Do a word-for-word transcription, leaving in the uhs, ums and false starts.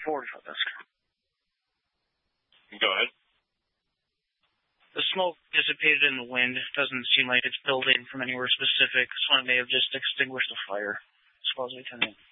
forward for this. Go ahead. The smoke dissipated in the wind. Doesn't seem like it's building from anywhere specific. Someone may have just extinguished the fire. As far as I can.